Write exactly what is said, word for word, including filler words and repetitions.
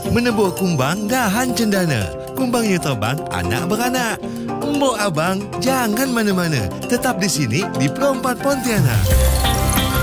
Menebur kumbang dahan cendana. Kumbangnya terbang anak beranak. Mbok abang, jangan mana-mana. Tetap di sini di Pro empat Pontianak.